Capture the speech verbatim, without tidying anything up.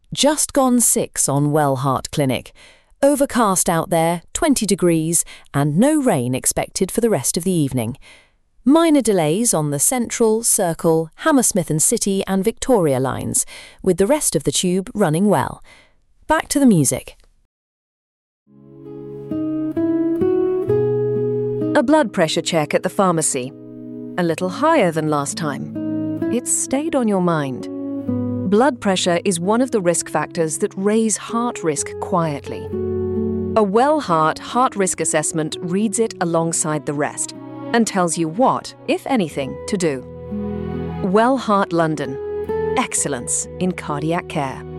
Just gone six on Well Heart Clinic. Overcast out there, twenty degrees, and no rain expected for the rest of the evening. Minor delays on the Central, Circle, Hammersmith and City and Victoria lines, with the rest of the tube running well. Back to the music. A blood pressure check at the pharmacy. A little higher than last time. It's stayed on your mind. Blood pressure is one of the risk factors that raise heart risk quietly. A Well Heart heart risk assessment reads it alongside the rest and tells you what, if anything, to do. Well Heart London. Excellence in cardiac care.